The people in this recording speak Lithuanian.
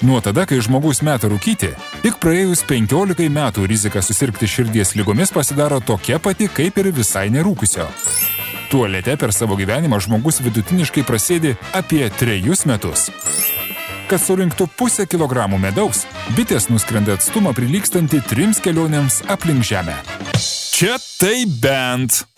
Nuo tada, kai žmogus meta rūkyti, tik praėjus 15 metų rizika susirgti širdies ligomis pasidaro tokia pati, kaip ir visai nerūkusio. Tualete per savo gyvenimą žmogus vidutiniškai prasėdi apie 3 metus. Kad surinktų 0,5 kilogramų medaus, bitės nuskrenda atstumą prilygstantį 3 kelionėms aplink Žemę. Čia tai bent.